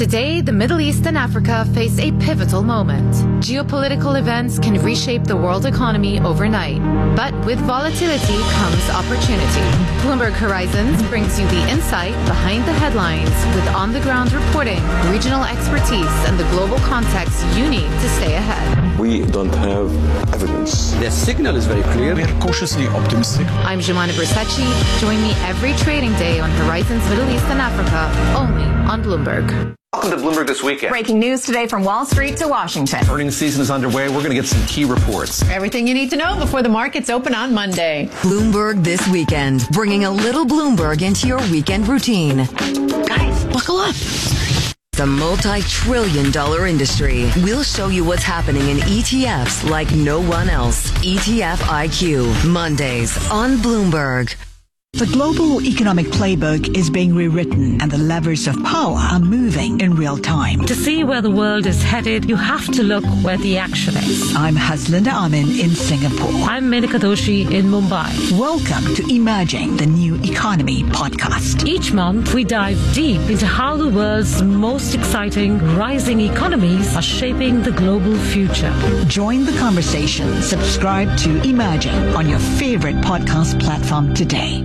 Today, the Middle East and Africa face a pivotal moment. Geopolitical events can reshape the world economy overnight. But with volatility comes opportunity. Bloomberg Horizons brings you the insight behind the headlines with on-the-ground reporting, regional expertise, and the global context you need to stay ahead. We don't have evidence. The signal is very clear. We are cautiously optimistic. I'm Jemana Bersecci. Join me every trading day on Horizons Middle East and Africa, only on Bloomberg. Welcome to Bloomberg This Weekend. Breaking news today from Wall Street to Washington. Earnings season is underway. We're going to get some key reports. Everything you need to know before the markets open on Monday. Bloomberg This Weekend, bringing a little Bloomberg into your weekend routine. Guys, buckle up. The multi-trillion-dollar industry. We'll show you what's happening in ETFs like no one else. ETF IQ, Mondays on Bloomberg. The global economic playbook is being rewritten and the levers of power are moving in real time. To see where the world is headed, you have to look where the action is. I'm Haslinda Amin in Singapore. I'm Menika Doshi in Mumbai. Welcome to Emerging the New Economy podcast. Each month, we dive deep into how the world's most exciting rising economies are shaping the global future. Join the conversation. Subscribe to Emerging on your favorite podcast platform today.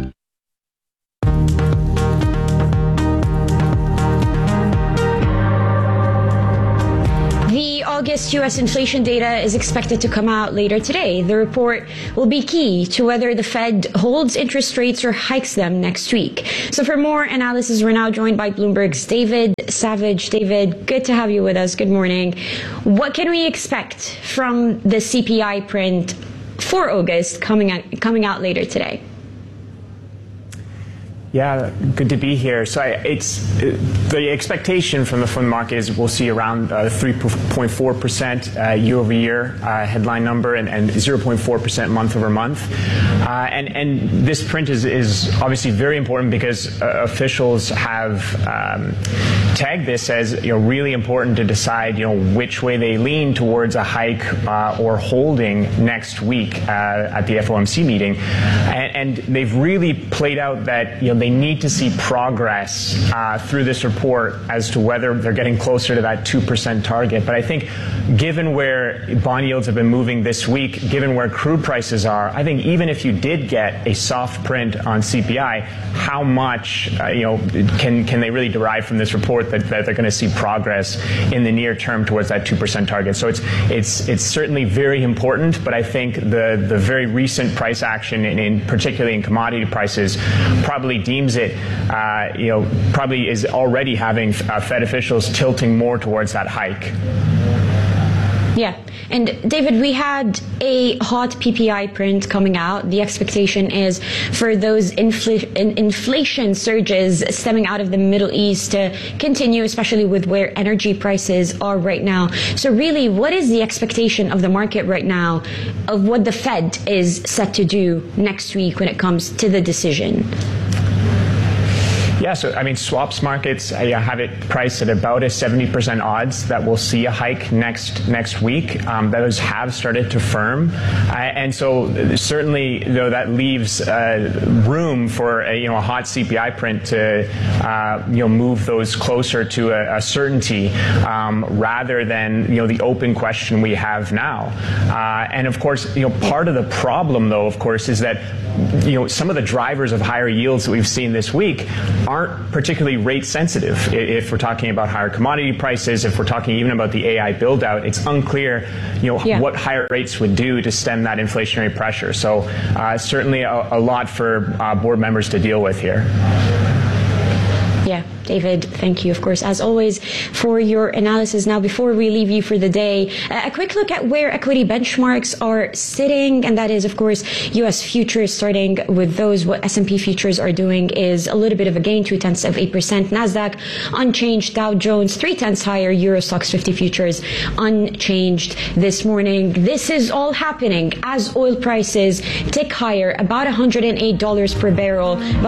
The August U.S. inflation data is expected to come out later today. The report will be key to whether the Fed holds interest rates or hikes them next week. So for more analysis, we're now joined by Bloomberg's David Savage. David, good to have you with us. Good morning. What can we expect from the CPI print for August coming out later today? Yeah, good to be here. So it's the expectation from the fund market is we'll see around 3.4% year-over-year headline number and 0.4% month-over-month. And this print is obviously very important because officials have tagged this as really important to decide which way they lean towards a hike or holding next week at the FOMC meeting. And they've really played out that they need to see progress through this report as to whether they're getting closer to that 2% target. But I think given where bond yields have been moving this week, given where crude prices are, I think even if you did get a soft print on CPI, how much can they really derive from this report that they're going to see progress in the near term towards that 2% target? So it's certainly very important, but I think the very recent price action, particularly in commodity prices, probably deems it, probably is already having Fed officials tilting more towards that hike. Yeah. And David, we had a hot PPI print coming out. The expectation is for those inflation surges stemming out of the Middle East to continue, especially with where energy prices are right now. So really, what is the expectation of the market right now of what the Fed is set to do next week when it comes to the decision? Yeah, so swaps markets have it priced at about a 70% odds that we'll see a hike next week. Those have started to firm, and so certainly though that leaves room for a hot CPI print to move those closer to a certainty rather than the open question we have now. And of course, part of the problem though, of course, is that some of the drivers of higher yields that we've seen this week aren't particularly rate sensitive. If we're talking about higher commodity prices, if we're talking even about the AI build out, it's unclear, what higher rates would do to stem that inflationary pressure. So certainly a lot for board members to deal with here. Yeah, David, thank you, of course, as always, for your analysis. Now, before we leave you for the day, a quick look at where equity benchmarks are sitting, and that is, of course, U.S. futures. Starting with those, what S&P futures are doing is a little bit of a gain, 0.2%. NASDAQ unchanged, Dow Jones 0.3 higher, Euro Stoxx 50 futures unchanged this morning. This is all happening as oil prices tick higher, about $108 per barrel, about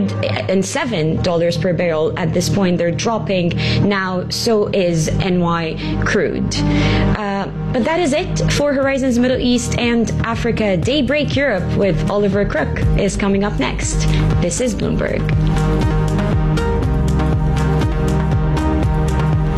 $107 per barrel at this point. They're dropping now, so is NY crude. But that is it for Horizons Middle East and Africa. Daybreak Europe with Oliver Crook is coming up next. This is Bloomberg.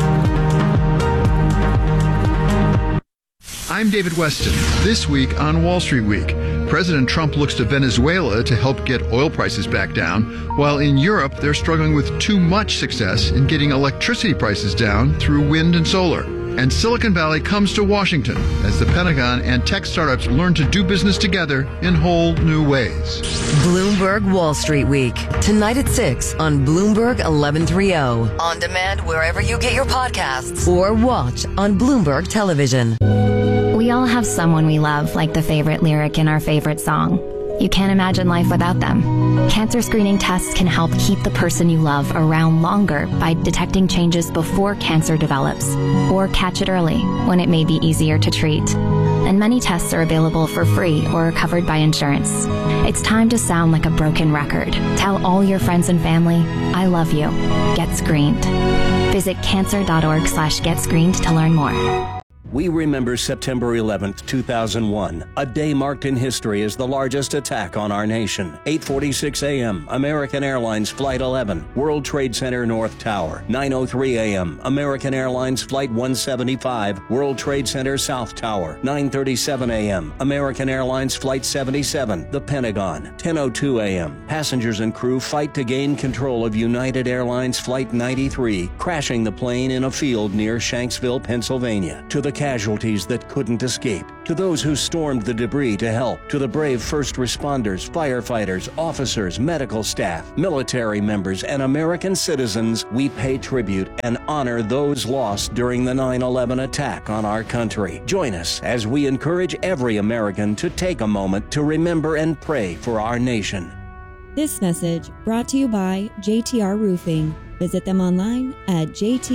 David Weston. This week on Wall Street Week, President Trump looks to Venezuela to help get oil prices back down, while in Europe they're struggling with too much success in getting electricity prices down through wind and solar. And Silicon Valley comes to Washington as the Pentagon and tech startups learn to do business together in whole new ways. Bloomberg Wall Street Week. Tonight at 6 on Bloomberg 1130. On demand wherever you get your podcasts or watch on Bloomberg Television. We all have someone we love, like the favorite lyric in our favorite song. You can't imagine life without them. Cancer screening tests can help keep the person you love around longer by detecting changes before cancer develops, or catch it early when it may be easier to treat. And many tests are available for free or are covered by insurance. It's time to sound like a broken record. Tell all your friends and family, I love you. Get screened. Visit cancer.org/getscreened to learn more. We remember September 11th, 2001, a day marked in history as the largest attack on our nation. 8:46 a.m., American Airlines Flight 11, World Trade Center North Tower. 9:03 a.m., American Airlines Flight 175, World Trade Center South Tower. 9:37 a.m., American Airlines Flight 77, the Pentagon. 10:02 a.m., passengers and crew fight to gain control of United Airlines Flight 93, crashing the plane in a field near Shanksville, Pennsylvania. To the casualties that couldn't escape, to those who stormed the debris to help, to the brave first responders, firefighters, officers, medical staff, military members, and American citizens, we pay tribute and honor those lost during the 9/11 attack on our country. Join us as we encourage every American to take a moment to remember and pray for our nation. This message brought to you by JTR Roofing. Visit them online at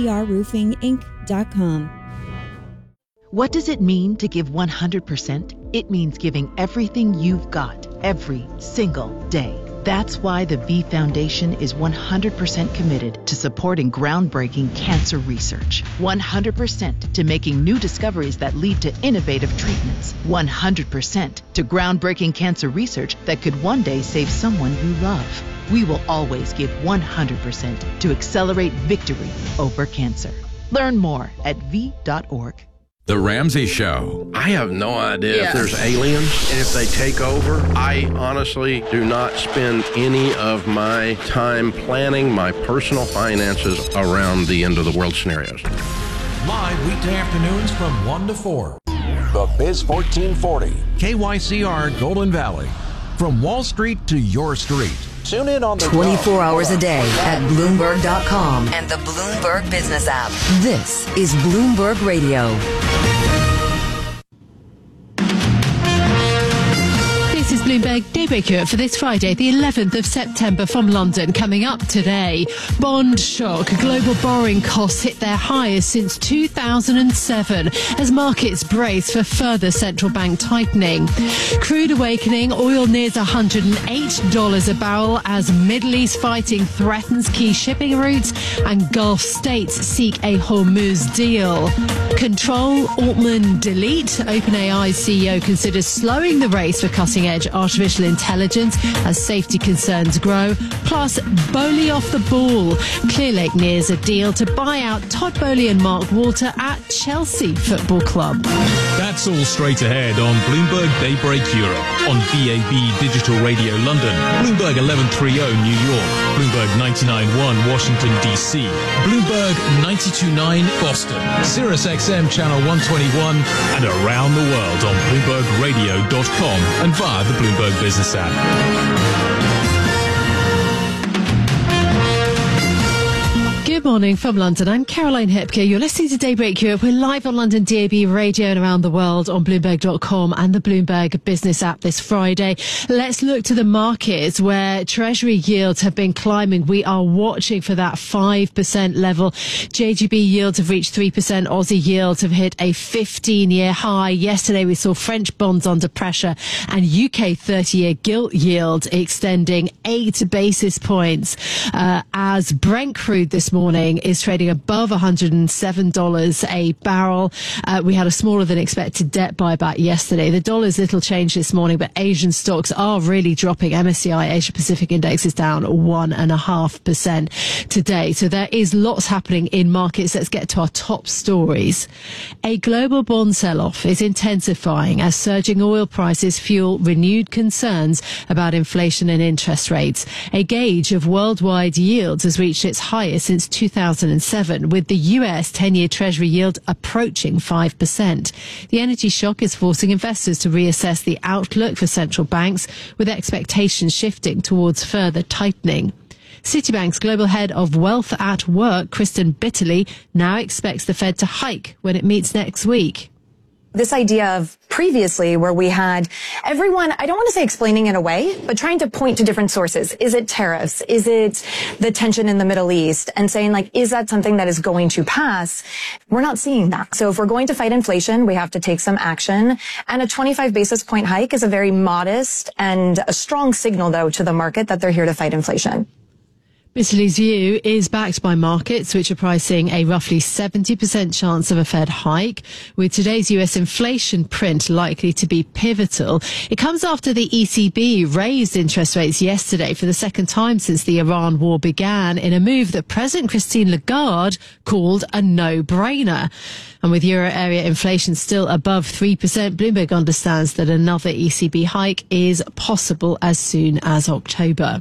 jtrroofinginc.com. What does it mean to give 100%? It means giving everything you've got every single day. That's why the V Foundation is 100% committed to supporting groundbreaking cancer research. 100% to making new discoveries that lead to innovative treatments. 100% to groundbreaking cancer research that could one day save someone you love. We will always give 100% to accelerate victory over cancer. Learn more at v.org. The Ramsey Show. I have no idea if there's aliens and if they take over. I honestly do not spend any of my time planning my personal finances around the end of the world scenarios. Live weekday afternoons from 1 to 4. The Biz 1440. KYCR Golden Valley. From Wall Street to your street. Tune in on the 24 hours a day at Bloomberg.com and the Bloomberg Business app. This is Bloomberg Radio. This is Bloomberg Daybreak Europe for this Friday, the 11th of September from London. Coming up today, bond shock. Global borrowing costs hit their highest since 2007 as markets brace for further central bank tightening. Crude awakening. Oil nears $108 a barrel as Middle East fighting threatens key shipping routes and Gulf states seek a Hormuz deal. Control, Altman delete. OpenAI CEO considers slowing the race for cutting-edge artificial intelligence as safety concerns grow. Plus, Bowley off the ball. Clearlake nears a deal to buy out Todd Bowley and Mark Walter at Chelsea Football Club. That's all straight ahead on Bloomberg Daybreak Europe, on BAB Digital Radio London, Bloomberg 1130 New York, Bloomberg 99.1 Washington DC, Bloomberg 92.9 Boston, Sirius XM Channel 121, and around the world on BloombergRadio.com and via the Bloomberg Business app. Good morning from London. I'm Caroline Hepker. You're listening to Daybreak Europe. We're live on London DAB radio and around the world on Bloomberg.com and the Bloomberg Business app this Friday. Let's look to the markets where Treasury yields have been climbing. We are watching for that 5% level. JGB yields have reached 3%. Aussie yields have hit a 15-year high. Yesterday we saw French bonds under pressure and UK 30-year gilt yield extending 8 basis points as Brent crude this morning morning is trading above $107 a barrel. We had a smaller than expected debt buyback yesterday. The dollar's little change this morning, but Asian stocks are really dropping. MSCI Asia Pacific Index is down 1.5% today. So there is lots happening in markets. Let's get to our top stories. A global bond sell-off is intensifying as surging oil prices fuel renewed concerns about inflation and interest rates. A gauge of worldwide yields has reached its highest since 2007, with the US 10-year Treasury yield approaching 5%. The energy shock is forcing investors to reassess the outlook for central banks, with expectations shifting towards further tightening. Citibank's global head of Wealth at Work, Kristen Bitterly, now expects the Fed to hike when it meets next week. This idea of previously where we had everyone, I don't want to say explaining it away, but trying to point to different sources. Is it tariffs? Is it the tension in the Middle East? And saying like, is that something that is going to pass? We're not seeing that. So if we're going to fight inflation, we have to take some action. And a 25 basis point hike is a very modest and a strong signal, though, to the market that they're here to fight inflation. Bitterly's view is backed by markets, which are pricing a roughly 70% chance of a Fed hike, with today's US inflation print likely to be pivotal. It comes after the ECB raised interest rates yesterday for the second time since the Iran war began, in a move that President Christine Lagarde called a no-brainer. And with euro area inflation still above 3%, Bloomberg understands that another ECB hike is possible as soon as October.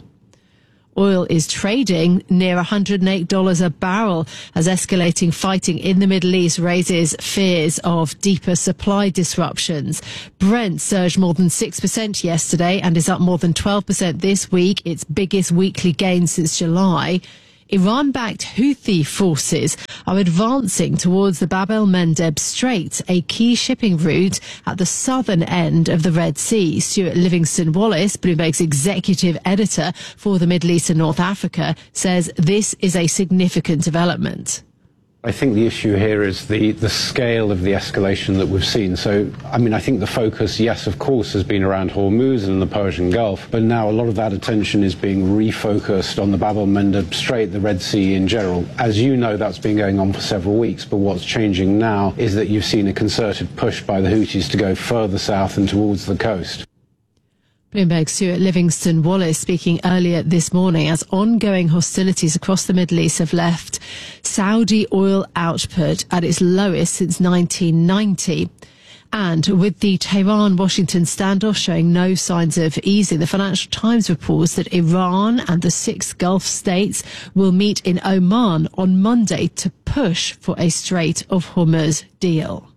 Oil is trading near $108 a barrel as escalating fighting in the Middle East raises fears of deeper supply disruptions. Brent surged more than 6% yesterday and is up more than 12% this week, its biggest weekly gain since July. Iran-backed Houthi forces are advancing towards the Bab el-Mandeb Strait, a key shipping route at the southern end of the Red Sea. Stuart Livingston-Wallace, Bloomberg's executive editor for the Middle East and North Africa, says this is a significant development. I think the issue here is the scale of the escalation that we've seen. So, I mean, I think the focus, yes, of course, has been around Hormuz and the Persian Gulf, but now a lot of that attention is being refocused on the Bab el-Mandeb Strait, the Red Sea in general. As you know, that's been going on for several weeks, but what's changing now is that you've seen a concerted push by the Houthis to go further south and towards the coast. Bloomberg's Stuart Livingston-Wallace speaking earlier this morning as ongoing hostilities across the Middle East have left Saudi oil output at its lowest since 1990. And with the Tehran-Washington standoff showing no signs of easing, the Financial Times reports that Iran and the 6 Gulf states will meet in Oman on Monday to push for a Strait of Hormuz deal.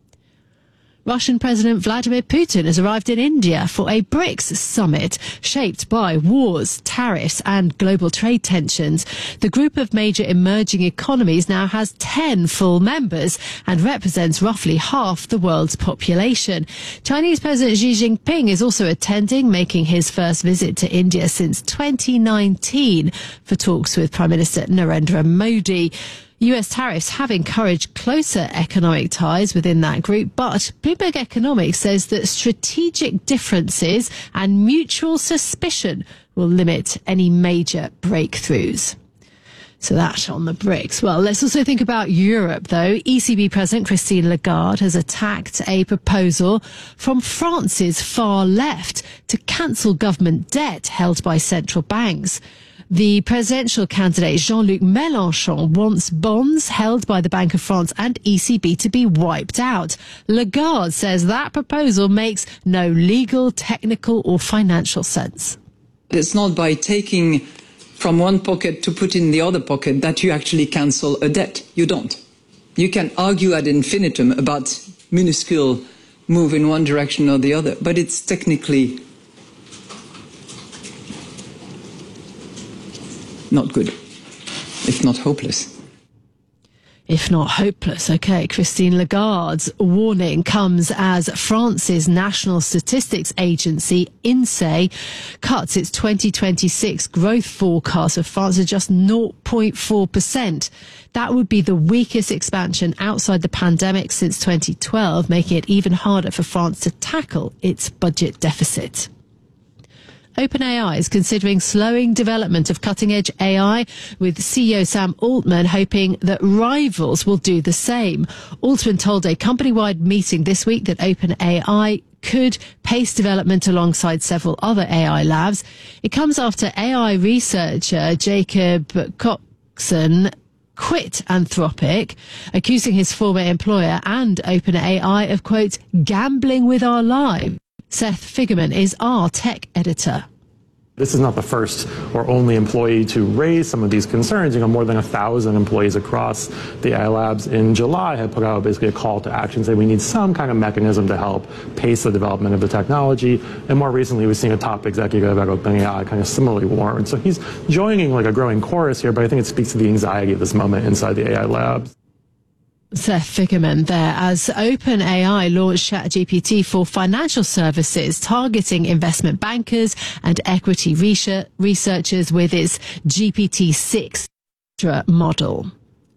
Russian President Vladimir Putin has arrived in India for a BRICS summit shaped by wars, tariffs and global trade tensions. The group of major emerging economies now has 10 full members and represents roughly half the world's population. Chinese President Xi Jinping is also attending, making his first visit to India since 2019 for talks with Prime Minister Narendra Modi. US tariffs have encouraged closer economic ties within that group, but Bloomberg Economics says that strategic differences and mutual suspicion will limit any major breakthroughs. So that on the BRICS. Well, let's also think about Europe, though. ECB President Christine Lagarde has attacked a proposal from France's far left to cancel government debt held by central banks. The presidential candidate Jean-Luc Mélenchon wants bonds held by the Bank of France and ECB to be wiped out. Lagarde says that proposal makes no legal, technical or financial sense. It's not by taking from one pocket to put in the other pocket that you actually cancel a debt. You don't. You can argue ad infinitum about minuscule move in one direction or the other, but it's technically not good, if not hopeless. If not hopeless. Okay, Christine Lagarde's warning comes as France's National Statistics Agency, INSEE, cuts its 2026 growth forecast of France to just 0.4%. That would be the weakest expansion outside the pandemic since 2012, making it even harder for France to tackle its budget deficit. OpenAI is considering slowing development of cutting-edge AI, with CEO Sam Altman hoping that rivals will do the same. Altman told a company-wide meeting this week that OpenAI could pace development alongside several other AI labs. It comes after AI researcher Jacob Coxon quit Anthropic, accusing his former employer and OpenAI of, quote, gambling with our lives. Seth Figerman is our tech editor. This is not the first or only employee to raise some of these concerns. More than 1,000 employees across the AI labs in July had put out basically a call to action saying we need some kind of mechanism to help pace the development of the technology. And more recently, we've seen a top executive at OpenAI kind of similarly warn. So he's joining like a growing chorus here, but I think it speaks to the anxiety of this moment inside the AI labs. Seth Figerman there, as OpenAI launched ChatGPT for financial services, targeting investment bankers and equity researchers with its GPT-6 model.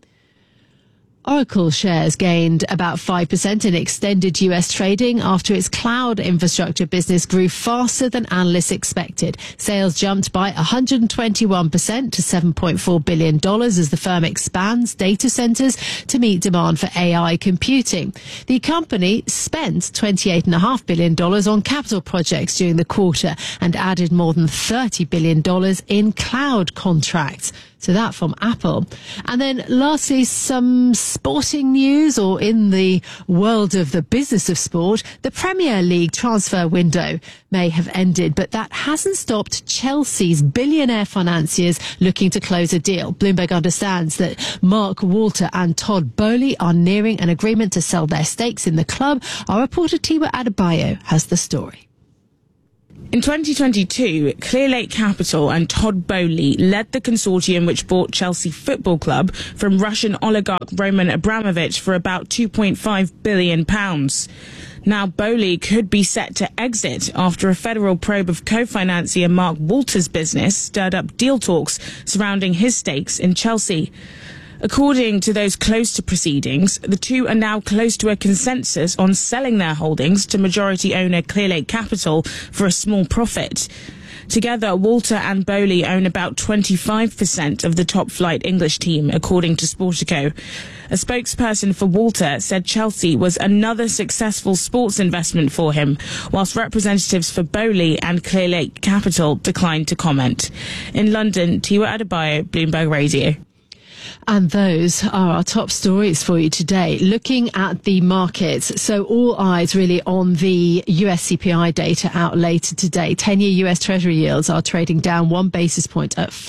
Oracle shares gained about 5% in extended US trading after its cloud infrastructure business grew faster than analysts expected. Sales jumped by 121% to $7.4 billion as the firm expands data centers to meet demand for AI computing. The company spent $28.5 billion on capital projects during the quarter and added more than $30 billion in cloud contracts. So that from Apple. And then lastly, some sporting news, or in the world of the business of sport, the Premier League transfer window may have ended, but that hasn't stopped Chelsea's billionaire financiers looking to close a deal. Bloomberg understands that Mark Walter and Todd Boehly are nearing an agreement to sell their stakes in the club. Our reporter Tiwa Adebayo has the story. In 2022, Clearlake Capital and Todd Boehly led the consortium which bought Chelsea Football Club from Russian oligarch Roman Abramovich for about £2.5 billion. Now, Boehly could be set to exit after a federal probe of co-financier Mark Walter's business stirred up deal talks surrounding his stakes in Chelsea. According to those close to proceedings, the two are now close to a consensus on selling their holdings to majority owner Clearlake Capital for a small profit. Together, Walter and Boehly own about 25% of the top-flight English team, according to Sportico. A spokesperson for Walter said Chelsea was another successful sports investment for him, whilst representatives for Boehly and Clearlake Capital declined to comment. In London, Tiwa Adebayo, Bloomberg Radio. And those are our top stories for you today. Looking at the markets, so all eyes really on the US CPI data out later today. 10-year US Treasury yields are trading down 1 basis point at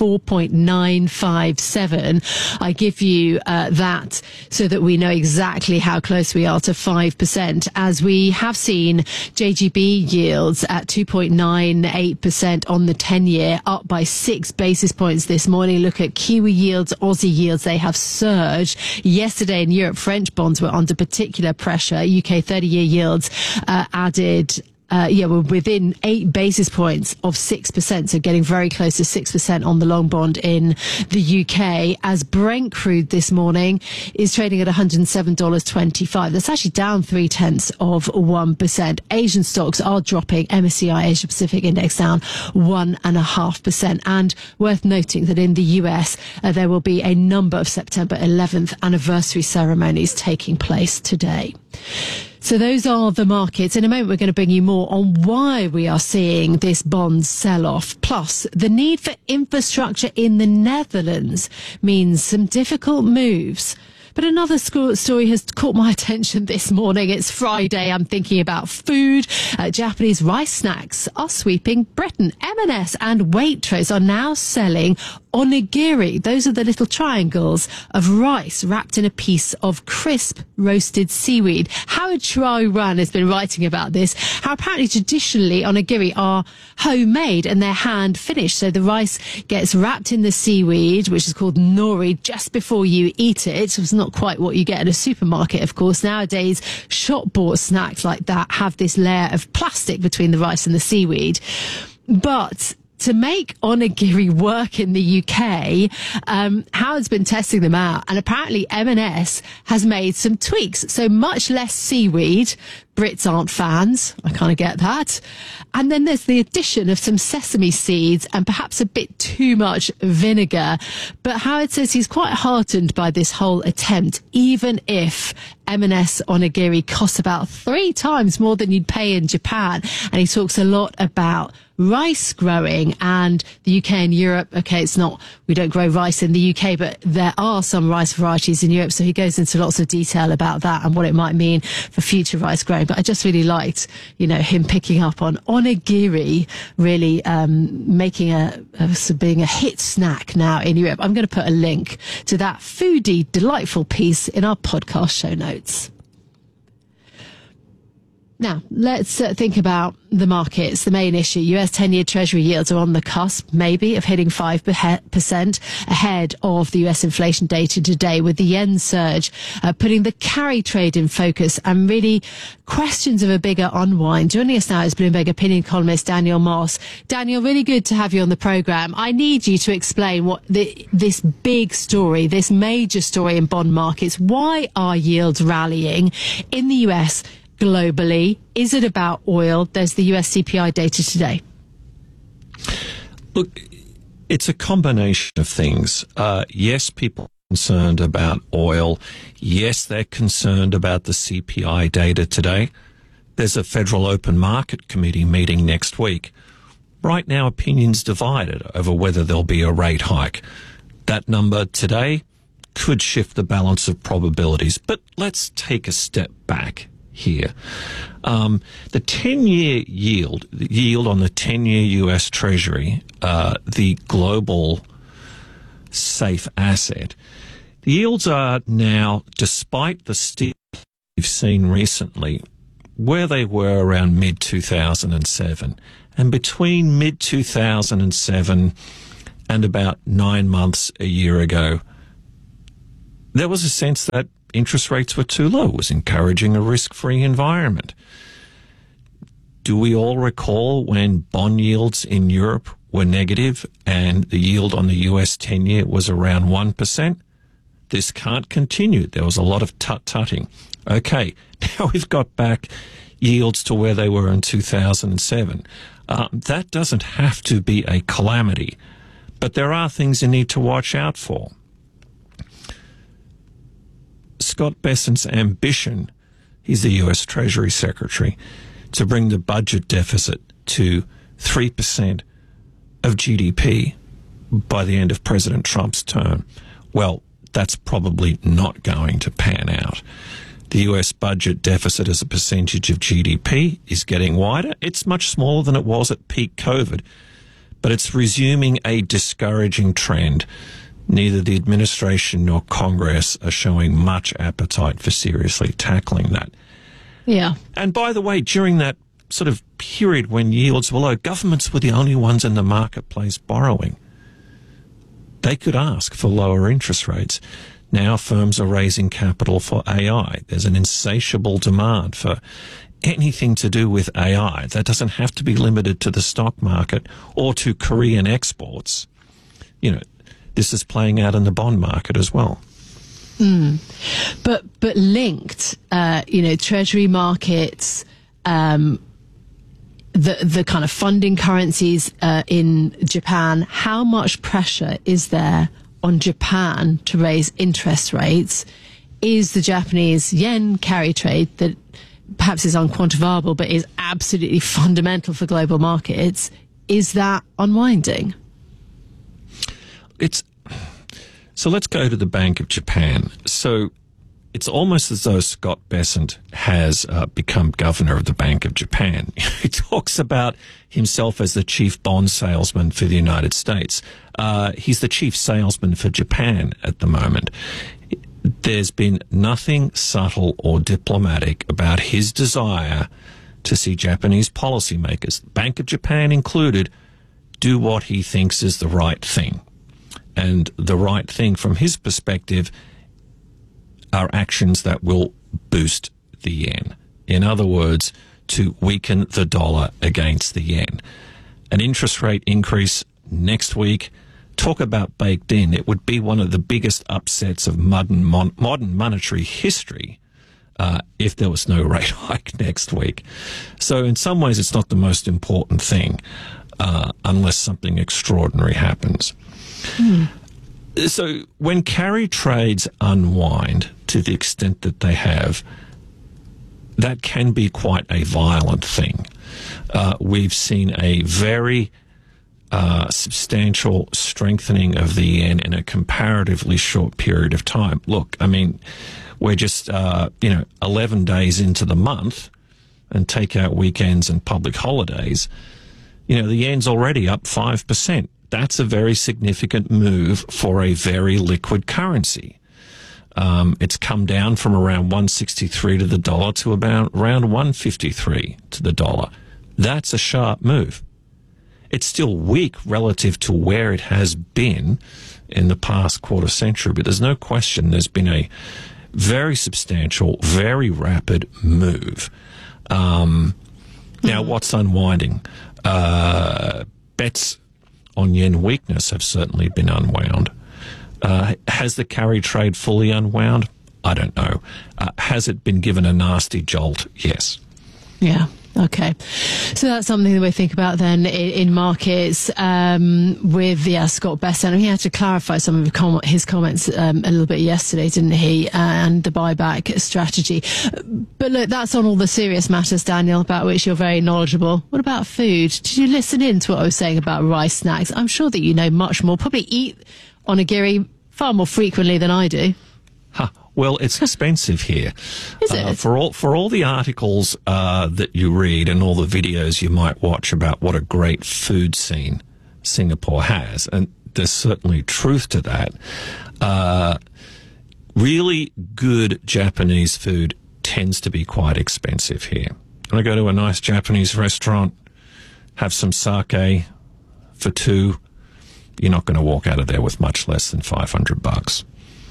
4.957. I give you that so that we know exactly how close we are to 5%, as we have seen JGB yields at 2.98% on the 10-year, up by 6 basis points this morning. Look at Kiwi yields, Aussie yields. They have surged. Yesterday in Europe, French bonds were under particular pressure. UK 30-year yields were within 8 basis points of 6%, so getting very close to 6% on the long bond in the UK, as Brent crude this morning is trading at $107.25. That's actually down 0.3%. Asian stocks are dropping. MSCI Asia Pacific Index down 1.5%. And worth noting that in the US, there will be a number of September 11th anniversary ceremonies taking place today. So those are the markets. In a moment, we're going to bring you more on why we are seeing this bond sell-off. Plus, the need for infrastructure in the Netherlands means some difficult moves. But another story has caught my attention this morning. It's Friday. I'm thinking about food. Japanese rice snacks are sweeping Britain. M&S and Waitrose are now selling onigiri. Those are the little triangles of rice wrapped in a piece of crisp roasted seaweed. Howard Shirayu has been writing about this, how apparently traditionally onigiri are homemade and they're hand finished. So the rice gets wrapped in the seaweed, which is called nori, just before you eat it. So it's not quite what you get in a supermarket, of course. Nowadays, shop-bought snacks like that have this layer of plastic between the rice and the seaweed. But to make onigiri work in the UK, Howard's been testing them out, and apparently M&S has made some tweaks. So much less seaweed, Brits aren't fans. I kind of get that. And then there's the addition of some sesame seeds and perhaps a bit too much vinegar. But Howard says he's quite heartened by this whole attempt, even if M&S onigiri costs about 3 times more than you'd pay in Japan. And he talks a lot about rice growing and the UK and Europe. Okay, we don't grow rice in the UK, but there are some rice varieties in Europe. So he goes into lots of detail about that and what it might mean for future rice growing. But I just really liked, him picking up on onigiri, really making being a hit snack now in Europe. I'm going to put a link to that foodie, delightful piece in our podcast show notes. Now, let's think about the markets, the main issue. US 10-year Treasury yields are on the cusp, maybe, of hitting 5% ahead of the US inflation data today, with the yen surge putting the carry trade in focus and really questions of a bigger unwind. Joining us now is Bloomberg opinion columnist Daniel Moss. Daniel, really good to have you on the programme. I need you to explain what this big story, this major story in bond markets. Why are yields rallying in the US? Globally, is it about oil? There's the US CPI data today. Look, it's a combination of things. Yes, people are concerned about oil. Yes, they're concerned about the CPI data today. There's a Federal Open Market Committee meeting next week. Right now, opinions divided over whether there'll be a rate hike. That number today could shift the balance of probabilities. But let's take a step back here. The 10-year yield, the yield on the 10-year US Treasury, the global safe asset, the yields are now, despite the steep we've seen recently, where they were around mid-2007. And between mid-2007 and about 9 months a year ago, there was a sense that interest rates were too low. It was encouraging a risk-free environment. Do we all recall when bond yields in Europe were negative and the yield on the US 10-year was around 1%? This can't continue. There was a lot of tut-tutting. Okay, now we've got back yields to where they were in 2007. That doesn't have to be a calamity, but there are things you need to watch out for. Scott Bessent's ambition, he's the US Treasury Secretary, to bring the budget deficit to 3% of GDP by the end of President Trump's term. Well, that's probably not going to pan out. The US budget deficit as a percentage of GDP is getting wider. It's much smaller than it was at peak COVID, but it's resuming a discouraging trend. Neither the administration nor Congress are showing much appetite for seriously tackling that. Yeah. And by the way, during that sort of period when yields were low, governments were the only ones in the marketplace borrowing. They could ask for lower interest rates. Now firms are raising capital for AI. There's an insatiable demand for anything to do with AI. That doesn't have to be limited to the stock market or to Korean exports. This is playing out in the bond market as well. But linked, Treasury markets, the kind of funding currencies in Japan. How much pressure is there on Japan to raise interest rates? Is the Japanese yen carry trade that perhaps is unquantifiable but is absolutely fundamental for global markets, is that unwinding? So let's go to the Bank of Japan. So it's almost as though Scott Bessent has become governor of the Bank of Japan. He talks about himself as the chief bond salesman for the United States. He's the chief salesman for Japan at the moment. There's been nothing subtle or diplomatic about his desire to see Japanese policymakers, Bank of Japan included, do what he thinks is the right thing. And the right thing from his perspective are actions that will boost the yen. In other words, to weaken the dollar against the yen. An interest rate increase next week, talk about baked in. It would be one of the biggest upsets of modern monetary history. if there was no rate hike next week. So in some ways, it's not the most important thing unless something extraordinary happens. So when carry trades unwind to the extent that they have, that can be quite a violent thing. We've seen a very substantial strengthening of the yen in a comparatively short period of time. Look, I mean, we're just, 11 days into the month, and take out weekends and public holidays, the yen's already up 5%. That's a very significant move for a very liquid currency. It's come down from around 163 to the dollar to about around 153 to the dollar. That's a sharp move. It's still weak relative to where it has been in the past quarter century, but there's no question there's been a very substantial, very rapid move. Now, what's unwinding? Bets on yen weakness have certainly been unwound. Has the carry trade fully unwound? I don't know. Has it been given a nasty jolt? Yes. Yeah. Okay. So that's something that we think about then in markets with Scott Bessent. He had to clarify some of his comments a little bit yesterday, didn't he? And the buyback strategy. But look, that's on all the serious matters, Daniel, about which you're very knowledgeable. What about food? Did you listen in to what I was saying about rice snacks? I'm sure that you know much more. Probably eat onigiri far more frequently than I do. Well, it's expensive here. Is it? For all the articles that you read and all the videos you might watch about what a great food scene Singapore has, and there's certainly truth to that, really good Japanese food tends to be quite expensive here. When I go to a nice Japanese restaurant, have some sake for two, you're not going to walk out of there with much less than $500.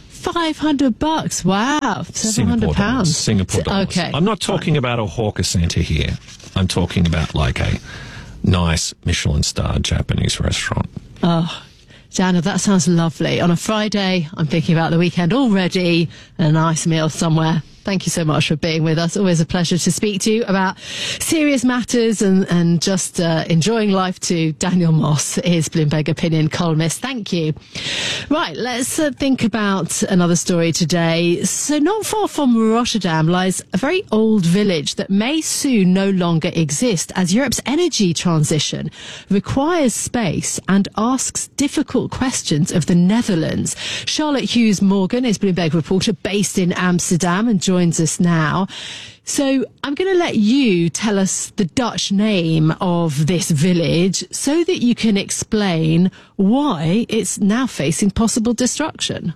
$500. Wow. £700. Singapore dollars. Okay. I'm not talking about a hawker centre here. I'm talking about like a nice Michelin-starred Japanese restaurant. Oh, Daniel, that sounds lovely. On a Friday, I'm thinking about the weekend already and a nice meal somewhere. Thank you so much for being with us. Always a pleasure to speak to you about serious matters and just enjoying life too. Daniel Moss is Bloomberg Opinion columnist. Thank you. Right, let's think about another story today. So not far from Rotterdam lies a very old village that may soon no longer exist as Europe's energy transition requires space and asks difficult questions of the Netherlands. Charlotte Hughes Morgan is Bloomberg reporter based in Amsterdam and joins us now. So I'm going to let you tell us the Dutch name of this village so that you can explain why it's now facing possible destruction.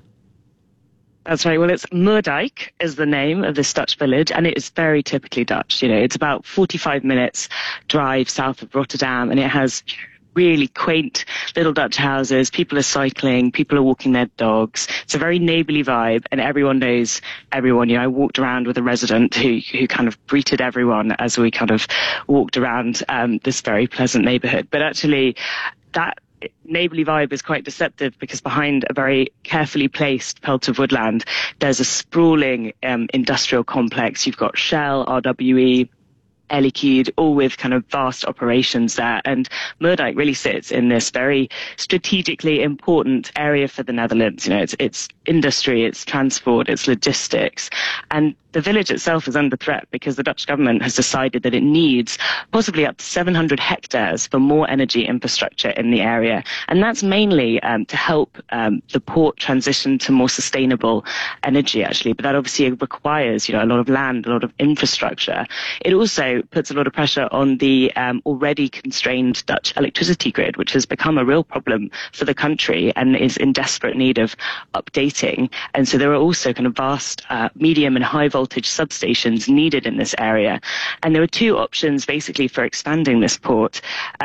That's right. Well, it's Moerdijk is the name of this Dutch village, and it is very typically Dutch. It's about 45 minutes drive south of Rotterdam, and it has really quaint little Dutch houses. People are cycling, people are walking their dogs. It's a very neighbourly vibe, and everyone knows everyone. I walked around with a resident who kind of greeted everyone as we kind of walked around this very pleasant neighbourhood. But actually, that neighbourly vibe is quite deceptive because behind a very carefully placed pelt of woodland, there's a sprawling industrial complex. You've got Shell, RWE, Air Liquide, all with kind of vast operations there. And Moerdijk really sits in this very strategically important area for the Netherlands. It's industry, it's transport, it's logistics. And the village itself is under threat because the Dutch government has decided that it needs possibly up to 700 hectares for more energy infrastructure in the area. And that's mainly to help the port transition to more sustainable energy, actually. But that obviously requires, a lot of land, a lot of infrastructure. It also puts a lot of pressure on the already constrained Dutch electricity grid, which has become a real problem for the country and is in desperate need of updating. And so there are also kind of vast medium and high voltage substations needed in this area. And there were two options basically for expanding this port,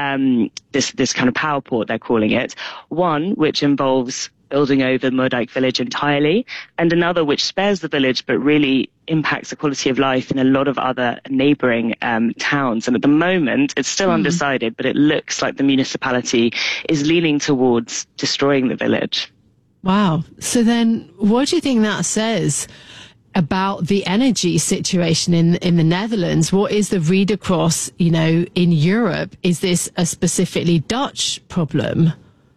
this kind of power port, they're calling it. One, which involves building over Moerdijk village entirely, and another which spares the village but really impacts the quality of life in a lot of other neighbouring towns. And at the moment, it's still undecided, but it looks like the municipality is leaning towards destroying the village. Wow. So then what do you think that says about the energy situation in the Netherlands. What is the read across, in Europe? Is this a specifically Dutch problem?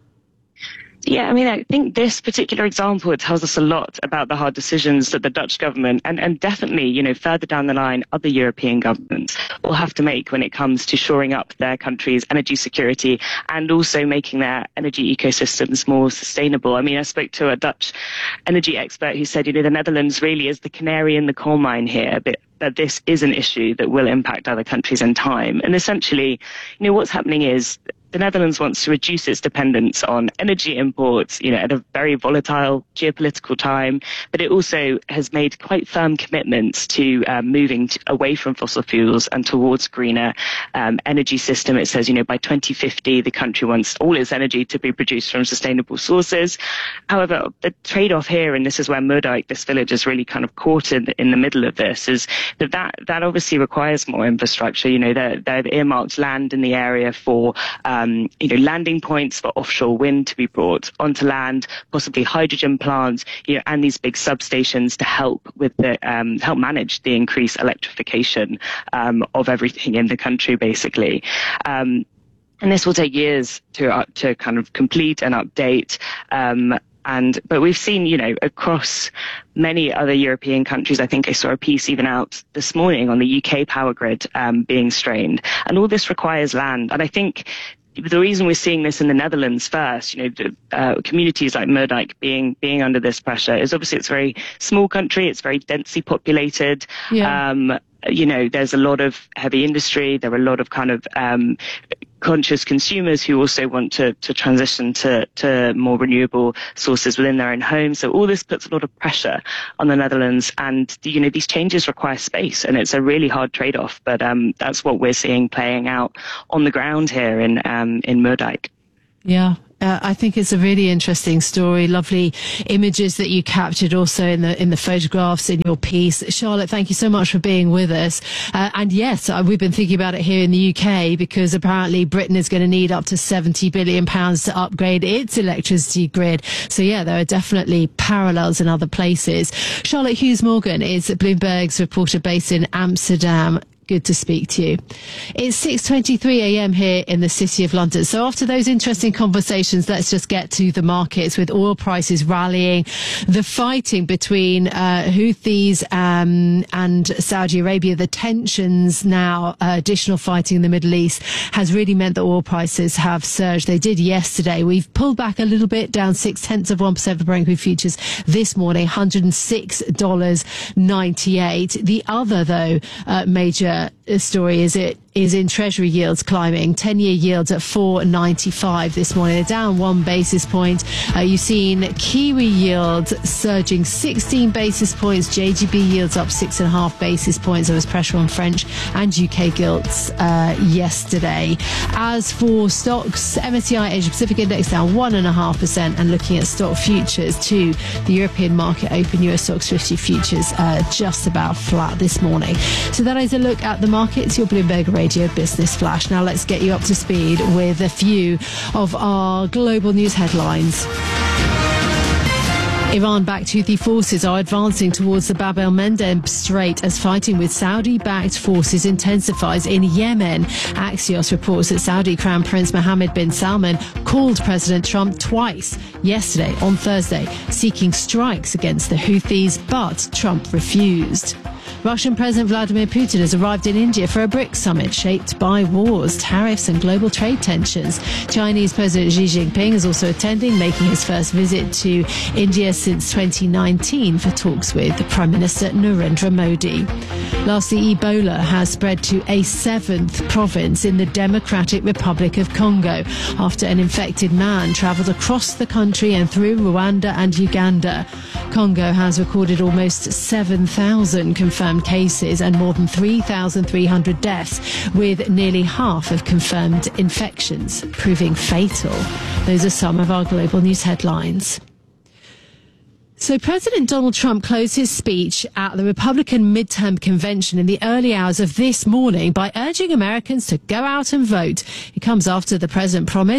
Yeah, I mean, I think this particular example tells us a lot about the hard decisions that the Dutch government and definitely, further down the line, other European governments will have to make when it comes to shoring up their country's energy security and also making their energy ecosystems more sustainable. I mean, I spoke to a Dutch energy expert who said, the Netherlands really is the canary in the coal mine here, but that this is an issue that will impact other countries in time. And essentially, what's happening is the Netherlands wants to reduce its dependence on energy imports, at a very volatile geopolitical time, but it also has made quite firm commitments to moving away from fossil fuels and towards greener energy system. It says, by 2050, the country wants all its energy to be produced from sustainable sources. However, the trade-off here, and this is where Moerdijk, this village, is really kind of caught in the middle of this, is that obviously requires more infrastructure. They've earmarked land in the area for landing points for offshore wind to be brought onto land, possibly hydrogen plants, and these big substations to help with the help manage the increased electrification of everything in the country, basically. And this will take years to kind of complete and update. But we've seen, across many other European countries, I think I saw a piece even out this morning on the UK power grid being strained. And all this requires land. And I think the reason we're seeing this in the Netherlands first, communities like Moerdijk being under this pressure is obviously it's a very small country. It's very densely populated. Yeah. There's a lot of heavy industry. There are a lot of kind of conscious consumers who also want to transition to more renewable sources within their own homes. So all this puts a lot of pressure on the Netherlands, and these changes require space, and it's a really hard trade-off. But that's what we're seeing playing out on the ground here in Moerdijk. Yeah. I think it's a really interesting story. Lovely images that you captured also in the photographs in your piece. Charlotte, thank you so much for being with us. And yes, we've been thinking about it here in the UK because apparently Britain is going to need up to £70 billion to upgrade its electricity grid. So yeah, there are definitely parallels in other places. Charlotte Hughes-Morgan is Bloomberg's reporter based in Amsterdam. Good to speak to you. It's 6:23 a.m. here in the City of London. So after those interesting conversations, let's just get to the markets with oil prices rallying. The fighting between Houthis and Saudi Arabia, the tensions now, additional fighting in the Middle East has really meant that oil prices have surged. They did yesterday. We've pulled back a little bit, down 0.6% for Brent crude futures this morning, $106.98. The other, though, major story is in Treasury yields climbing. 10-year yields at 4.95 this morning. They're down 1 basis point. You've seen Kiwi yields surging 16 basis points. JGB yields up 6.5 basis points. There was pressure on French and UK gilts yesterday. As for stocks, MSCI Asia Pacific Index down 1.5%, and looking at stock futures too, the European market open, US stocks 50 futures just about flat this morning. So that is a look at the markets, your Bloomberg Radio Business Flash. Now let's get you up to speed with a few of our global news headlines. Iran-backed Houthi forces are advancing towards the Bab el-Mandeb Strait as fighting with Saudi-backed forces intensifies in Yemen. Axios reports that Saudi Crown Prince Mohammed bin Salman called President Trump twice yesterday, on Thursday, seeking strikes against the Houthis, but Trump refused. Russian President Vladimir Putin has arrived in India for a BRICS summit shaped by wars, tariffs and global trade tensions. Chinese President Xi Jinping is also attending, making his first visit to India since 2019 for talks with Prime Minister Narendra Modi. Lastly, Ebola has spread to a 7th province in the Democratic Republic of Congo after an infected man travelled across the country and through Rwanda and Uganda. Congo has recorded almost 7,000 confirmed cases and more than 3,300 deaths, with nearly half of confirmed infections proving fatal. Those are some of our global news headlines. So President Donald Trump closed his speech at the Republican midterm convention in the early hours of this morning by urging Americans to go out and vote. It comes after the president promised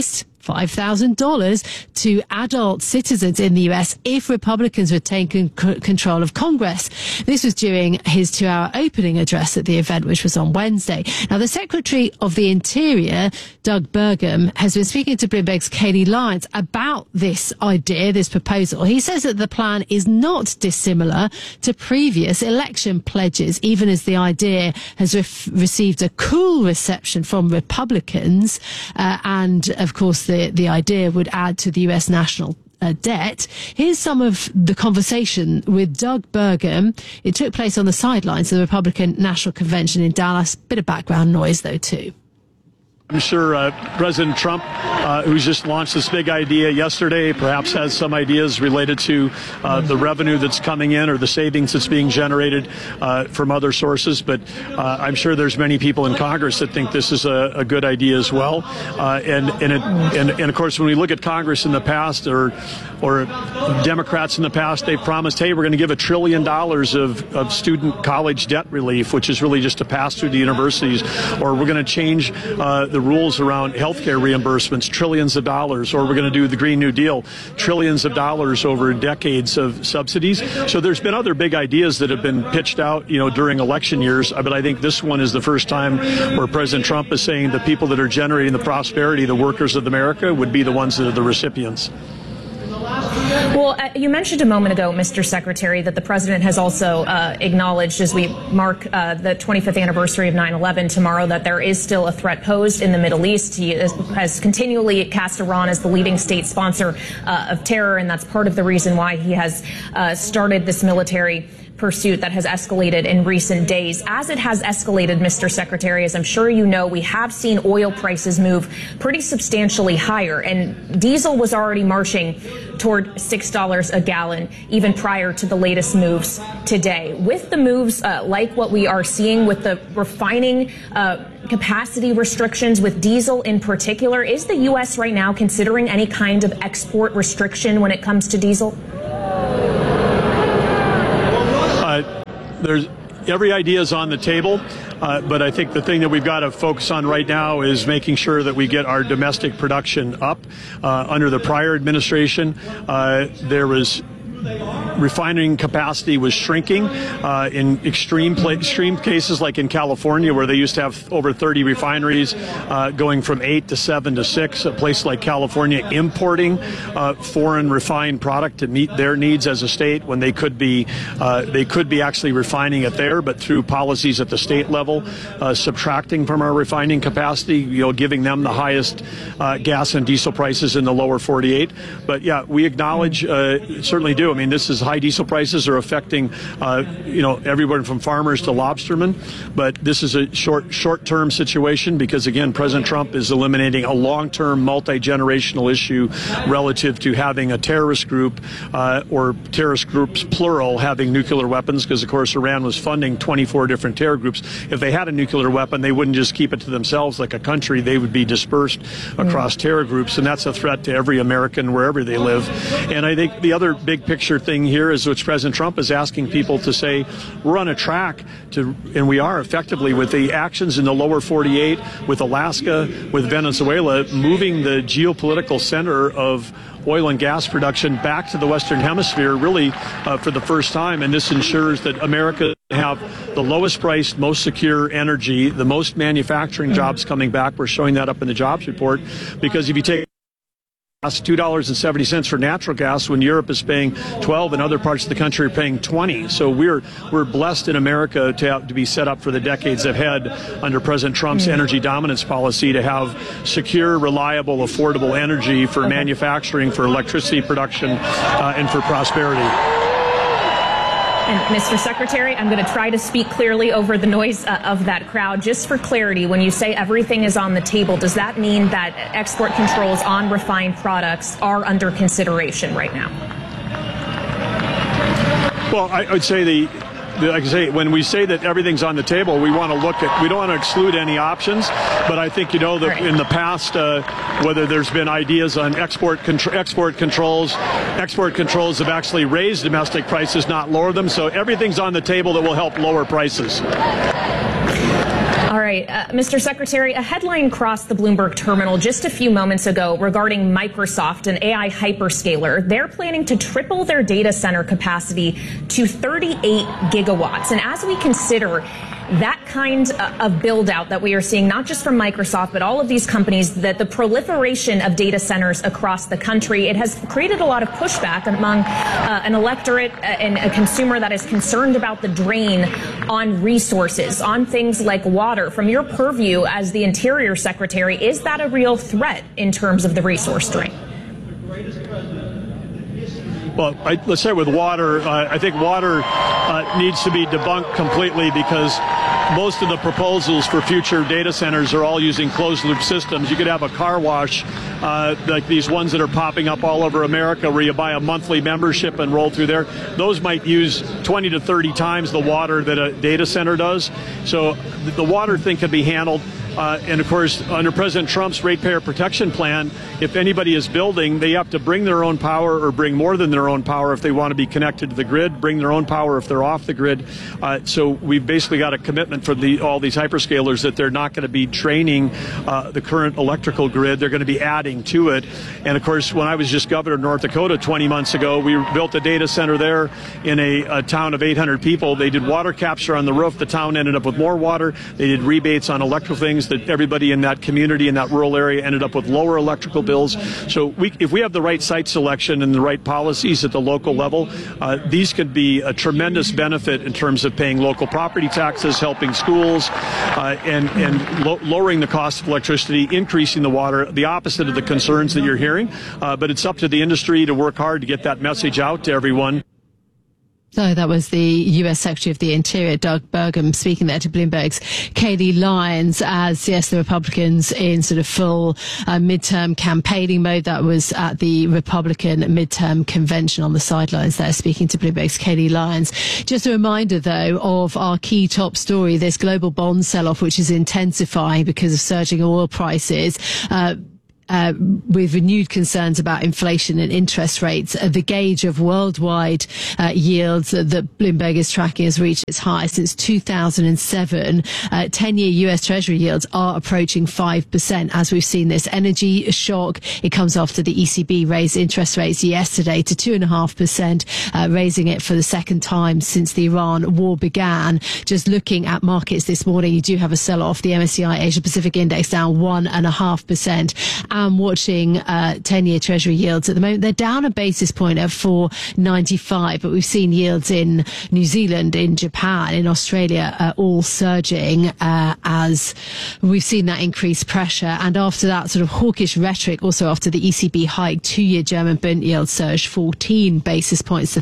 $5,000 to adult citizens in the US if Republicans retain control of Congress. This was during his 2-hour opening address at the event, which was on Wednesday. Now, the Secretary of the Interior, Doug Burgum, has been speaking to Bloomberg's Katie Lyons about this idea, this proposal. He says that the plan is not dissimilar to previous election pledges, even as the idea has received a cool reception from Republicans. And, of course, the idea would add to the US national debt. Here's some of the conversation with Doug Burgum. It took place on the sidelines of the Republican National Convention in Dallas. Bit of background noise, though, too. I'm sure President Trump, who's just launched this big idea yesterday, perhaps has some ideas related to the revenue that's coming in or the savings that's being generated from other sources. But I'm sure there's many people in Congress that think this is a good idea as well. And of course, when we look at Congress in the past or Democrats in the past, they've promised, hey, we're going to give $1 trillion of student college debt relief, which is really just to pass through the universities, or we're going to change the rules around healthcare reimbursements, trillions of dollars, or we're going to do the Green New Deal, trillions of dollars over decades of subsidies. So there's been other big ideas that have been pitched out, during election years. But I think this one is the first time where President Trump is saying the people that are generating the prosperity, the workers of America, would be the ones that are the recipients. Well, you mentioned a moment ago, Mr. Secretary, that the president has also acknowledged, as we mark the 25th anniversary of 9/11 tomorrow, that there is still a threat posed in the Middle East. He has continually cast Iran as the leading state sponsor of terror, and that's part of the reason why he has started this military pursuit that has escalated in recent days. As it has escalated, Mr. Secretary, as I'm sure you know, we have seen oil prices move pretty substantially higher, and diesel was already marching toward $6 a gallon even prior to the latest moves today. With the moves like what we are seeing with the refining capacity restrictions with diesel in particular, is the U.S. right now considering any kind of export restriction when it comes to diesel? There's every idea is on the table, but I think the thing that we've got to focus on right now is making sure that we get our domestic production up. Under the prior administration, there was refining capacity was shrinking in extreme cases like in California, where they used to have over 30 refineries, going from 8 to 7 to 6. A place like California importing foreign refined product to meet their needs as a state, when they could be actually refining it there, but through policies at the state level, subtracting from our refining capacity, giving them the highest gas and diesel prices in the lower 48. But yeah, we acknowledge, certainly do. I mean, this is high diesel prices are affecting, everyone from farmers to lobstermen. But this is a short-term situation because, again, President Trump is eliminating a long-term, multi-generational issue relative to having a terrorist group or terrorist groups, plural, having nuclear weapons, because, of course, Iran was funding 24 different terror groups. If they had a nuclear weapon, they wouldn't just keep it to themselves like a country. They would be dispersed across terror groups, and that's a threat to every American wherever they live. And I think the other big picture thing here is, which President Trump is asking people to say, we're on a track to, and we are effectively, with the actions in the lower 48, with Alaska, with Venezuela, moving the geopolitical center of oil and gas production back to the Western Hemisphere, really for the first time. And this ensures that America have the lowest priced, most secure energy, the most manufacturing jobs coming back. We're showing that up in the jobs report, because if you take $2.70 for natural gas when Europe is paying $12 and other parts of the country are paying $20. So we're blessed in America to be set up for the decades ahead under President Trump's energy dominance policy to have secure, reliable, affordable energy for manufacturing, for electricity production, and for prosperity. And Mr. Secretary, I'm going to try to speak clearly over the noise of that crowd. Just for clarity, when you say everything is on the table, does that mean that export controls on refined products are under consideration right now? Well, I would say like I say, when we say that everything's on the table, we want to we don't want to exclude any options. But I think, that in the past, whether there's been ideas on export controls have actually raised domestic prices, not lower them. So everything's on the table that will help lower prices. All right, Mr. Secretary, a headline crossed the Bloomberg terminal just a few moments ago regarding Microsoft, an AI hyperscaler. They're planning to triple their data center capacity to 38 gigawatts. And as we consider that kind of build out that we are seeing, not just from Microsoft, but all of these companies, that the proliferation of data centers across the country, it has created a lot of pushback among an electorate and a consumer that is concerned about the drain on resources, on things like water. From your purview as the Interior Secretary, is that a real threat in terms of the resource drain? Well, let's start with water. I think water needs to be debunked completely because most of the proposals for future data centers are all using closed-loop systems. You could have a car wash, like these ones that are popping up all over America where you buy a monthly membership and roll through there. Those might use 20 to 30 times the water that a data center does. So the water thing can be handled. And of course, under President Trump's ratepayer protection plan, if anybody is building, they have to bring their own power or bring more than their own power if they want to be connected to the grid, bring their own power if they're off the grid. So we've basically got a commitment for all these hyperscalers that they're not going to be draining the current electrical grid. They're going to be adding to it. And of course, when I was just governor of North Dakota 20 months ago, we built a data center there in a town of 800 people. They did water capture on the roof. The town ended up with more water. They did rebates on electrical things that everybody in that community, in that rural area, ended up with lower electrical bills. So if we have the right site selection and the right policies at the local level, these could be a tremendous benefit in terms of paying local property taxes, helping schools, and lowering the cost of electricity, increasing the water, the opposite of the concerns that you're hearing. But it's up to the industry to work hard to get that message out to everyone. So that was the U.S. Secretary of the Interior, Doug Burgum, speaking there to Bloomberg's Katie Lyons, as, yes, the Republicans in sort of full midterm campaigning mode. That was at the Republican midterm convention on the sidelines there, speaking to Bloomberg's Katie Lyons. Just a reminder, though, of our key top story, this global bond sell-off, which is intensifying because of surging oil prices. With renewed concerns about inflation and interest rates, the gauge of worldwide yields that Bloomberg is tracking has reached its high since 2007. 10-year U.S. Treasury yields are approaching 5%. As we've seen this energy shock, it comes after the ECB raised interest rates yesterday to 2.5%, raising it for the second time since the Iran war began. Just looking at markets this morning, you do have a sell-off. The MSCI Asia Pacific Index down 1.5%. And watching 10-year Treasury yields at the moment, they're down a basis point at 4.95, but we've seen yields in New Zealand, in Japan, in Australia all surging as we've seen that increased pressure. And after that sort of hawkish rhetoric, also after the ECB hike, 2-year German Bund yield surged 14 basis points to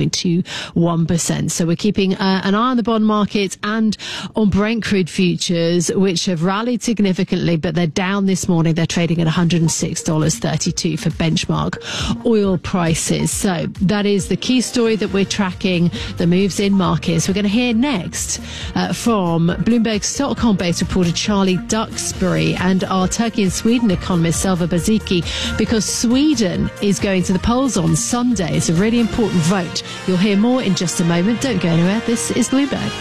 3.21%. So we're keeping an eye on the bond markets and on Brent crude futures, which have rallied significantly, but they're down this morning. They're trading at $106.32 for benchmark oil prices. So that is the key story that we're tracking, the moves in markets. We're going to hear next from Bloomberg Stockholm-based reporter Charlie Duxbury and our Turkey and Sweden economist Selva Baziki, because Sweden is going to the polls on Sunday. It's a really important vote. You'll hear more in just a moment. Don't go anywhere. This is Bloomberg.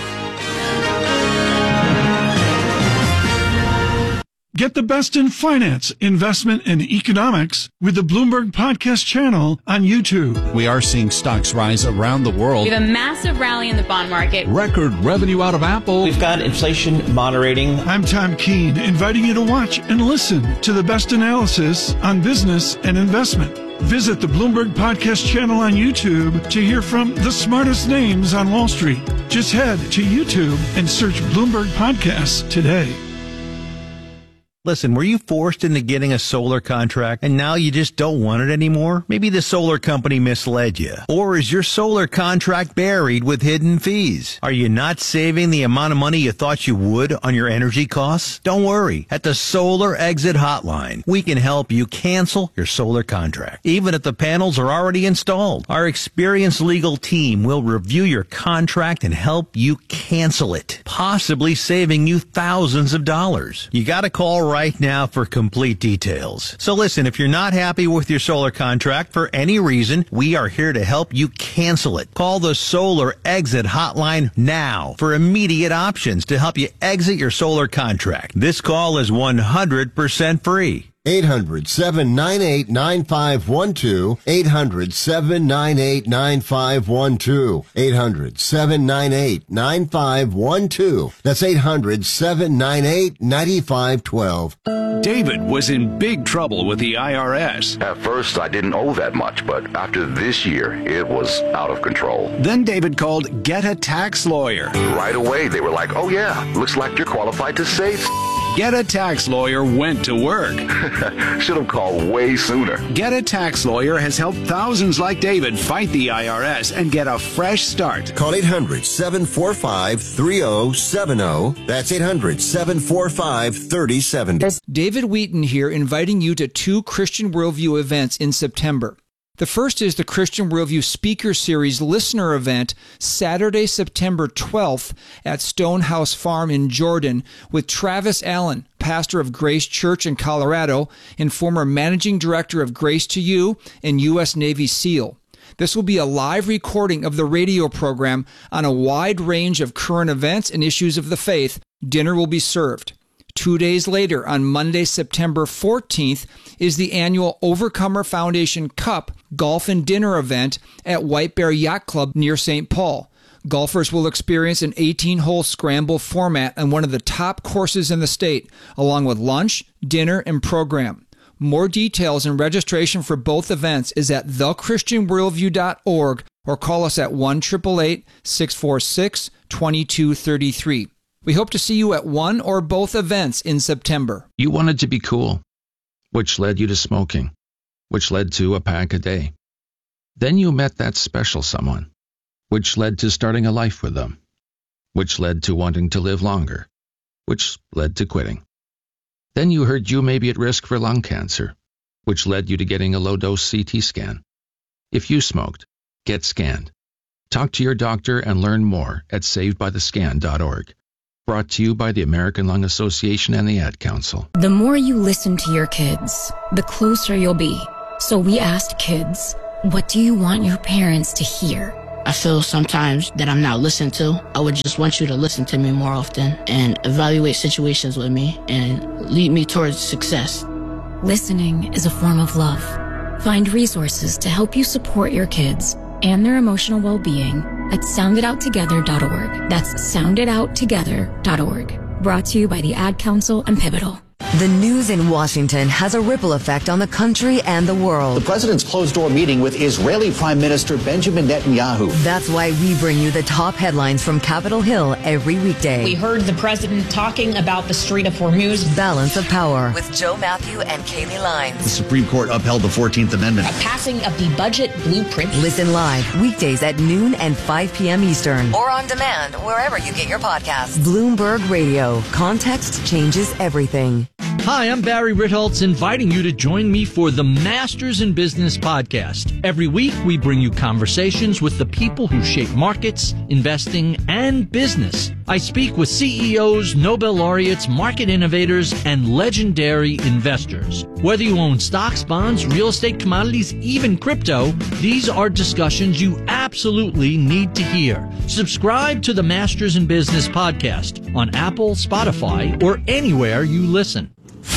Get the best in finance, investment, and economics with the Bloomberg Podcast channel on YouTube. We are seeing stocks rise around the world. We have a massive rally in the bond market. Record revenue out of Apple. We've got inflation moderating. I'm Tom Keene, inviting you to watch and listen to the best analysis on business and investment. Visit the Bloomberg Podcast channel on YouTube to hear from the smartest names on Wall Street. Just head to YouTube and search Bloomberg Podcasts today. Listen, were you forced into getting a solar contract and now you just don't want it anymore? Maybe the solar company misled you. Or is your solar contract buried with hidden fees? Are you not saving the amount of money you thought you would on your energy costs? Don't worry. At the Solar Exit Hotline, we can help you cancel your solar contract, even if the panels are already installed. Our experienced legal team will review your contract and help you cancel it, possibly saving you thousands of dollars. You got to call right now for complete details. So listen, if you're not happy with your solar contract for any reason, we are here to help you cancel it. Call the Solar Exit Hotline now for immediate options to help you exit your solar contract. This call is 100% free. 800-798-9512. 800-798-9512. 800-798-9512. That's 800-798-9512. David was in big trouble with the IRS. At first, I didn't owe that much, but after this year, it was out of control. Then David called Get a Tax Lawyer. Right away, they were like, oh yeah, looks like you're qualified to save. Get a Tax Lawyer went to work. Should have called way sooner. Get a Tax Lawyer has helped thousands like David fight the IRS and get a fresh start. Call 800-745-3070. That's 800-745-3070. David Wheaton here, inviting you to 2 Christian Worldview events in September. The first is the Christian Worldview Speaker Series listener event, Saturday, September 12th at Stonehouse Farm in Jordan with Travis Allen, pastor of Grace Church in Colorado and former managing director of Grace to You and U.S. Navy SEAL. This will be a live recording of the radio program on a wide range of current events and issues of the faith. Dinner will be served. 2 days later, on Monday, September 14th, is the annual Overcomer Foundation Cup Golf and Dinner event at White Bear Yacht Club near St. Paul. Golfers will experience an 18-hole scramble format on one of the top courses in the state, along with lunch, dinner, and program. More details and registration for both events is at thechristianworldview.org or call us at 1-888-646-2233. We hope to see you at one or both events in September. You wanted to be cool, which led you to smoking, which led to a pack a day. Then you met that special someone, which led to starting a life with them, which led to wanting to live longer, which led to quitting. Then you heard you may be at risk for lung cancer, which led you to getting a low-dose CT scan. If you smoked, get scanned. Talk to your doctor and learn more at savedbythescan.org. Brought to you by the American Lung Association and the Ad Council. The more you listen to your kids, the closer you'll be. So we asked kids, what do you want your parents to hear? I feel sometimes that I'm not listened to. I would just want you to listen to me more often and evaluate situations with me and lead me towards success. Listening is a form of love. Find resources to help you support your kids and their emotional well-being at sounditouttogether.org. That's sounditouttogether.org. Brought to you by the Ad Council and Pivotal. The news in Washington has a ripple effect on the country and the world. The president's closed-door meeting with Israeli Prime Minister Benjamin Netanyahu. That's why we bring you the top headlines from Capitol Hill every weekday. We heard the president talking about the Strait of Hormuz. Balance of Power with Joe Matthew and Kaylee Lyons. The Supreme Court upheld the 14th Amendment. A passing of the budget blueprint. Listen live weekdays at noon and 5 p.m. Eastern. Or on demand wherever you get your podcasts. Bloomberg Radio. Context changes everything. Hi, I'm Barry Ritholtz, inviting you to join me for the Masters in Business podcast. Every week, we bring you conversations with the people who shape markets, investing, and business. I speak with CEOs, Nobel laureates, market innovators, and legendary investors. Whether you own stocks, bonds, real estate, commodities, even crypto, these are discussions you absolutely need to hear. Subscribe to the Masters in Business podcast on Apple, Spotify, or anywhere you listen.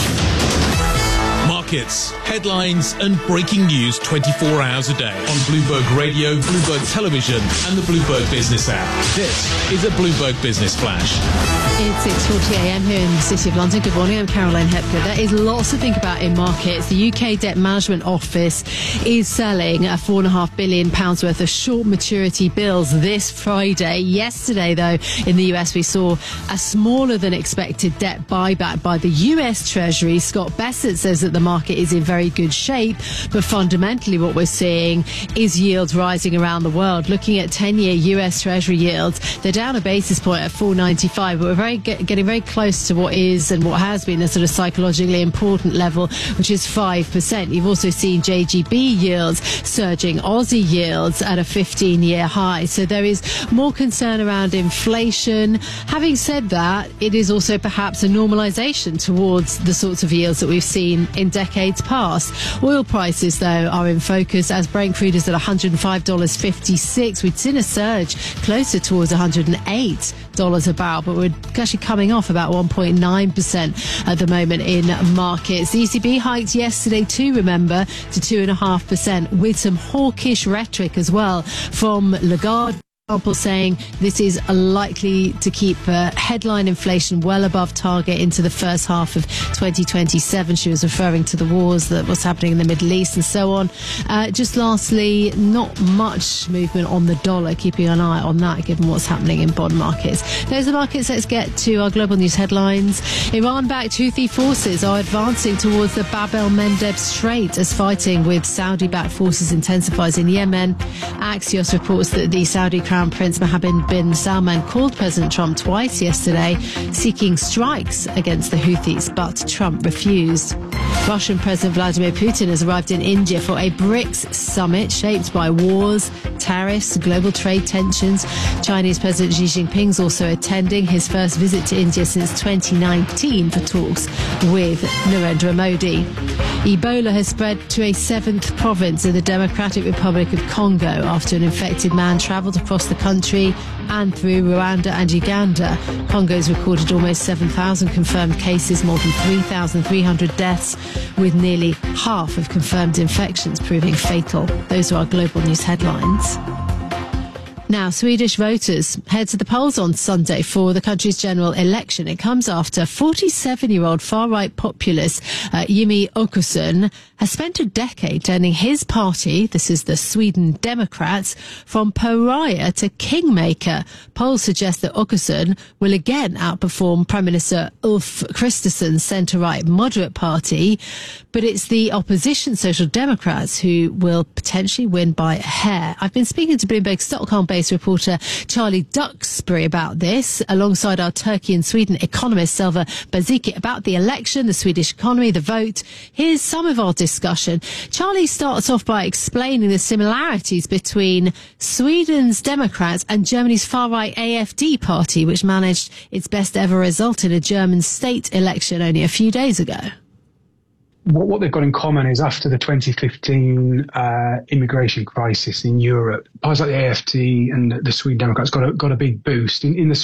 Markets, headlines, and breaking news 24 hours a day on Bloomberg Radio, Bloomberg Television, and the Bloomberg Business app. This is a Bloomberg Business Flash. It's 6:40 a.m. here in the City of London. Good morning, I'm Caroline Hepker. There is lots to think about in markets. The UK Debt Management Office is selling £4.5 billion worth of short maturity bills this Friday. Yesterday, though, in the US, we saw a smaller than expected debt buyback by the US Treasury. Scott Bessett says that the market market is in very good shape, but fundamentally what we're seeing is yields rising around the world. Looking at 10-year US Treasury yields, they're down a basis point at 4.95, but we're getting very close to what is and what has been a sort of psychologically important level, which is 5%. You've also seen JGB yields surging, Aussie yields at a 15-year high. So there is more concern around inflation. Having said that, it is also perhaps a normalization towards the sorts of yields that we've seen in decades past. Oil prices, though, are in focus as Brent crude is at $105.56. We'd seen a surge closer towards $108 a barrel, but we're actually coming off about 1.9% at the moment in markets. The ECB hiked yesterday too, remember, to 2.5%, with some hawkish rhetoric as well from Lagarde. Saying this is likely to keep headline inflation well above target into the first half of 2027. She was referring to the wars that was happening in the Middle East and so on. Just lastly, not much movement on the dollar, keeping an eye on that given what's happening in bond markets. There's the markets. Let's get to our global news headlines. Iran-backed Houthi forces are advancing towards the Bab el-Mandeb Strait as fighting with Saudi-backed forces intensifies in Yemen. Axios reports that the Saudi Crown Prince Mohammed bin Salman called President Trump twice yesterday, seeking strikes against the Houthis, but Trump refused. Russian President Vladimir Putin has arrived in India for a BRICS summit shaped by wars, tariffs, global trade tensions. Chinese President Xi Jinping is also attending his first visit to India since 2019 for talks with Narendra Modi. Ebola has spread to a 7th province in the Democratic Republic of Congo after an infected man travelled across the country and through Rwanda and Uganda. Congo's recorded almost 7,000 confirmed cases, more than 3,300 deaths, with nearly half of confirmed infections proving fatal. Those are our global news headlines. Now, Swedish voters head to the polls on Sunday for the country's general election. It comes after 47-year-old far-right populist Jimmie Åkesson has spent a decade turning his party, this is the Sweden Democrats, from pariah to kingmaker. Polls suggest that Åkesson will again outperform Prime Minister Ulf Kristersson's centre-right moderate party, but it's the opposition Social Democrats who will potentially win by a hair. I've been speaking to Bloomberg Stockholm-based reporter Charlie Duxbury about this, alongside our Turkey and Sweden economist Selva Baziki, about the election, the Swedish economy, the vote. Here's some of our discussion. Charlie starts off by explaining the similarities between Sweden's Democrats and Germany's far-right AfD party, which managed its best ever result in a German state election only a few days ago. What they've got in common is after the 2015 immigration crisis in Europe, parties like the AfD and the Sweden Democrats got a big boost. In the